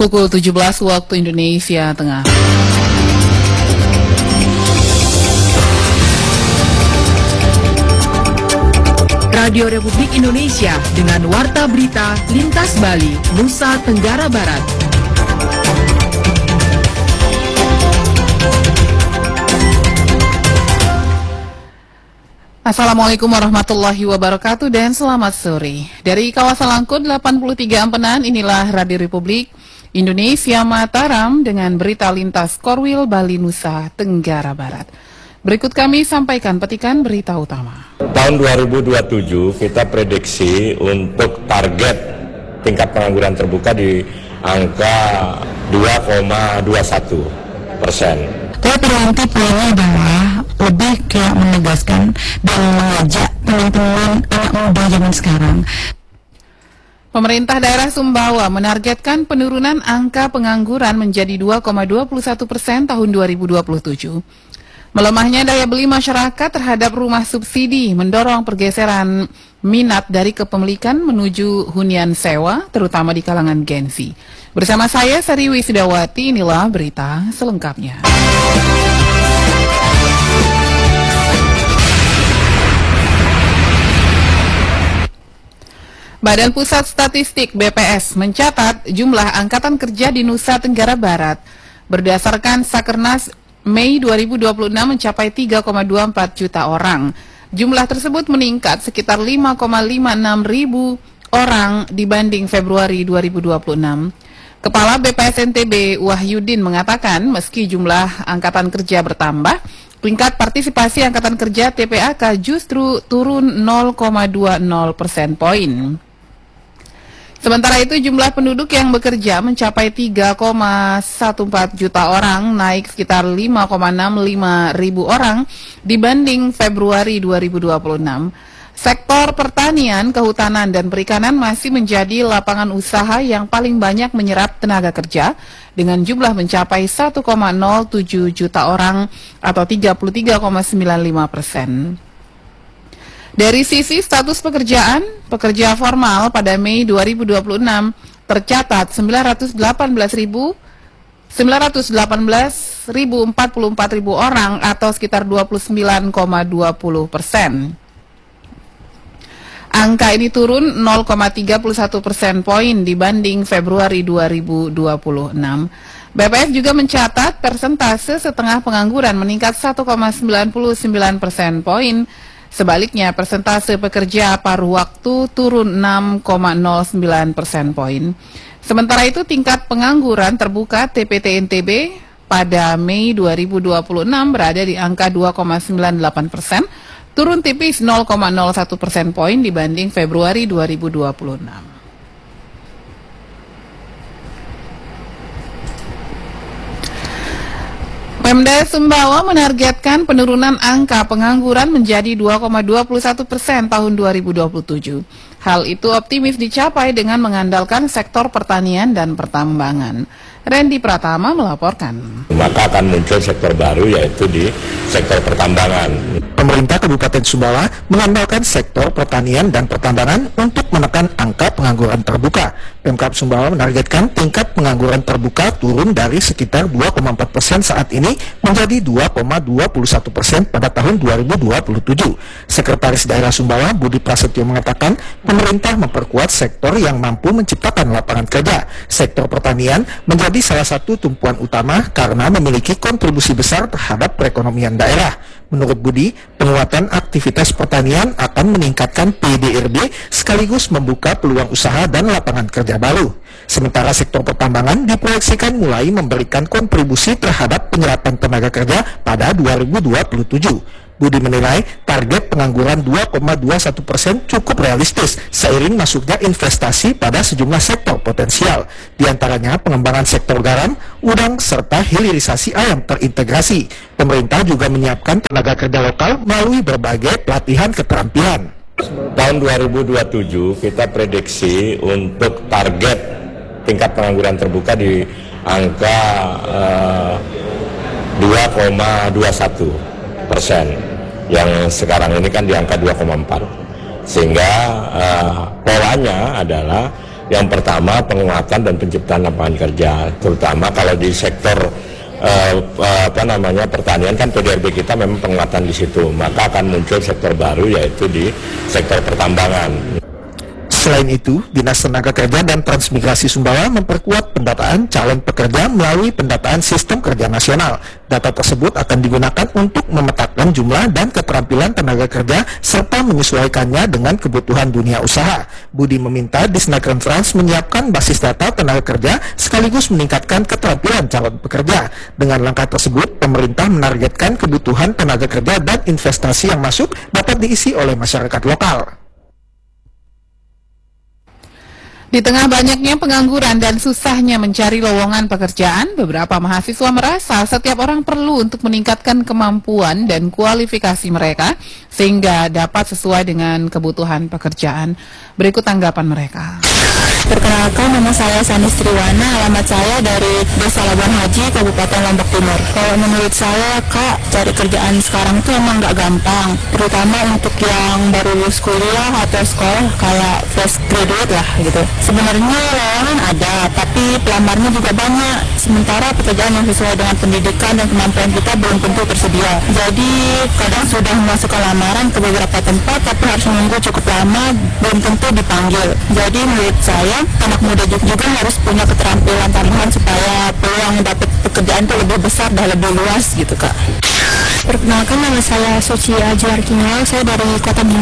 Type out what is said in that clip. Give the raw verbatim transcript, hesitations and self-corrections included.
Pukul tujuh belas waktu Indonesia Tengah. Radio Republik Indonesia dengan Warta Berita Lintas Bali, Nusa Tenggara Barat. Assalamualaikum warahmatullahi wabarakatuh dan selamat sore. Dari kawasan Langkun delapan puluh tiga Empenan, inilah Radio Republik Indonesia Mataram dengan berita lintas Korwil Bali, Nusa Tenggara Barat. Berikut kami sampaikan petikan berita utama. Tahun dua ribu dua puluh tujuh kita prediksi untuk target tingkat pengangguran terbuka di angka dua koma dua satu persen. Tapi nanti poinnya adalah lebih kayak menegaskan dan mengajak teman-teman anak muda zaman sekarang. Pemerintah daerah Sumbawa menargetkan penurunan angka pengangguran menjadi dua koma dua satu persen tahun dua ribu dua puluh tujuh. Melemahnya daya beli masyarakat terhadap rumah subsidi mendorong pergeseran minat dari kepemilikan menuju hunian sewa, terutama di kalangan Gen Z. Bersama saya, Sari Wisdawati, inilah berita selengkapnya. Badan Pusat Statistik B P S mencatat jumlah angkatan kerja di Nusa Tenggara Barat berdasarkan Sakernas Mei dua ribu dua puluh enam mencapai tiga koma dua empat juta orang. Jumlah tersebut meningkat sekitar lima koma lima enam ribu orang dibanding Februari dua ribu dua puluh enam. Kepala B P S N T B Wahyudin mengatakan meski jumlah angkatan kerja bertambah, tingkat partisipasi angkatan kerja T P A K justru turun nol koma dua nol persen poin. Sementara itu jumlah penduduk yang bekerja mencapai tiga koma empat belas juta orang, naik sekitar lima koma enam lima ribu orang dibanding Februari dua ribu dua puluh enam. Sektor pertanian, kehutanan, dan perikanan masih menjadi lapangan usaha yang paling banyak menyerap tenaga kerja dengan jumlah mencapai satu koma nol tujuh juta orang atau tiga puluh tiga koma sembilan lima persen. Dari sisi status pekerjaan, pekerja formal pada Mei dua ribu dua puluh enam tercatat sembilan ratus delapan belas ribu empat puluh empat ribu orang atau sekitar dua puluh sembilan koma dua puluh persen. Angka ini turun nol koma tiga satu persen poin dibanding Februari dua ribu dua puluh enam. B P S juga mencatat persentase setengah pengangguran meningkat satu koma sembilan sembilan persen poin. Sebaliknya, persentase pekerja paruh waktu turun enam koma nol sembilan persen poin. Sementara itu, tingkat pengangguran terbuka T P T N T B pada Mei dua ribu dua puluh enam berada di angka dua koma sembilan delapan persen, turun tipis nol koma nol satu persen poin dibanding Februari dua ribu dua puluh enam. Pemda Sumbawa menargetkan penurunan angka pengangguran menjadi dua koma dua satu persen tahun dua ribu dua puluh tujuh. Hal itu optimis dicapai dengan mengandalkan sektor pertanian dan pertambangan. Randy Pratama melaporkan. Maka akan muncul sektor baru yaitu di sektor pertambangan. Pemerintah Kabupaten Sumbawa mengandalkan sektor pertanian dan pertambangan untuk menekan angka pengangguran terbuka. Pemkab Sumbawa menargetkan tingkat pengangguran terbuka turun dari sekitar dua koma empat persen saat ini menjadi dua koma dua satu persen pada tahun dua ribu dua puluh tujuh. Sekretaris Daerah Sumbawa Budi Prasetyo mengatakan pemerintah memperkuat sektor yang mampu menciptakan lapangan kerja. Sektor pertanian menjadi salah satu tumpuan utama karena memiliki kontribusi besar terhadap perekonomian daerah. Menurut Budi, penguatan aktivitas pertanian akan meningkatkan P D R D sekaligus membuka peluang usaha dan lapangan kerja baru. Sementara sektor pertambangan diproyeksikan mulai memberikan kontribusi terhadap penyerapan tenaga kerja pada dua ribu dua puluh tujuh. Budi menilai target pengangguran dua koma dua satu persen cukup realistis seiring masuknya investasi pada sejumlah sektor potensial, di antaranya pengembangan sektor garam, udang, serta hilirisasi ayam terintegrasi. Pemerintah juga menyiapkan tenaga kerja lokal melalui berbagai pelatihan keterampilan. Tahun dua ribu dua puluh tujuh kita prediksi untuk target tingkat pengangguran terbuka di angka uh, dua koma dua satu persen, yang sekarang ini kan di angka dua koma empat, sehingga uh, polanya adalah Yang pertama penguatan dan penciptaan lapangan kerja, terutama kalau di sektor uh, uh, apa namanya pertanian kan P D R B kita memang penguatan di situ, maka akan muncul sektor baru yaitu di sektor pertambangan. Selain itu, Dinas Tenaga Kerja dan Transmigrasi Sumbawa memperkuat pendataan calon pekerja melalui pendataan Sistem Kerja Nasional. Data tersebut akan digunakan untuk memetakan jumlah dan keterampilan tenaga kerja serta menyesuaikannya dengan kebutuhan dunia usaha. Budi meminta Disnaker Trans menyiapkan basis data tenaga kerja sekaligus meningkatkan keterampilan calon pekerja. Dengan langkah tersebut, pemerintah menargetkan kebutuhan tenaga kerja dan investasi yang masuk dapat diisi oleh masyarakat lokal. Di tengah banyaknya pengangguran dan susahnya mencari lowongan pekerjaan, beberapa mahasiswa merasa setiap orang perlu untuk meningkatkan kemampuan dan kualifikasi mereka sehingga dapat sesuai dengan kebutuhan pekerjaan. Berikut tanggapan mereka. Perkenalkan, nama saya Sani Striwana, alamat saya dari Desa Labuan Haji, Kabupaten Lombok Timur. Kalau menurut saya, Kak, cari kerjaan sekarang tuh emang nggak gampang, terutama untuk yang baru lulus kuliah atau sekolah, kayak fresh graduate lah gitu. Sebenarnya lowongan ada, tapi pelamarnya juga banyak. Sementara pekerjaan yang sesuai dengan pendidikan dan kemampuan kita belum tentu tersedia. Jadi kadang sudah memasukkan lamaran ke beberapa tempat, tapi harus menunggu cukup lama, belum tentu dipanggil. Jadi menurut saya, anak muda juga harus punya keterampilan tambahan supaya peluang dapat pekerjaan itu lebih besar dan lebih luas gitu, Kak. Perkenalkan, nama saya Suci Ajuarkinal, saya dari Kota Bima.